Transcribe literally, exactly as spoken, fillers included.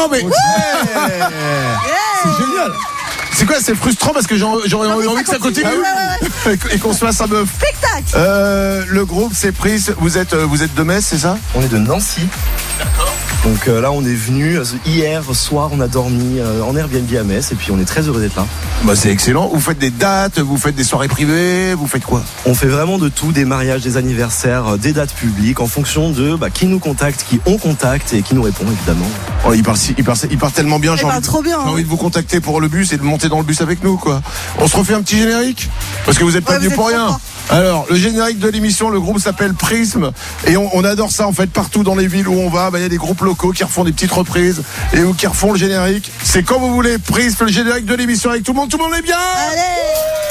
Non mais. Yeah. C'est génial. C'est quoi? C'est frustrant parce que j'aurais Non, mais envie ça que ça continue. continue Ouais, ouais, et qu'on se fasse un bœuf. Spectacle. Euh, le groupe c'est Pris. Vous êtes, vous êtes de Metz, c'est ça? On est de Nancy. D'accord. Donc euh, là, on est venu hier soir, on a dormi euh, en Airbnb à Metz et puis on est très heureux d'être là. Bah c'est excellent. Vous faites des dates, vous faites des soirées privées, vous faites quoi? On fait vraiment de tout, des mariages, des anniversaires, euh, des dates publiques en fonction de bah, qui nous contacte, qui on contacte et qui nous répond évidemment. Oh, il part, si- il part, il part tellement bien. Eh J'ai ben, envie, trop bien, j'ai hein. envie de vous contacter pour le bus et de monter dans le bus avec nous, quoi. On se refait un petit générique parce que vous êtes pas Ouais, venus vous pour êtes rien. trop fort. Alors, le générique de l'émission, le groupe s'appelle Prisme et on, on adore ça en fait partout dans les villes où on va. Bah, il y a des groupes locaux qui refont des petites reprises et ou qui refont le générique. C'est quand vous voulez. Prisme, le générique de l'émission avec tout le monde. Tout le monde est bien. Allez.